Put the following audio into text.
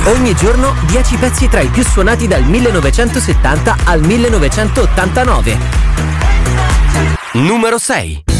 Ogni giorno 10 pezzi tra i più suonati dal 1970 al 1989. Numero 6.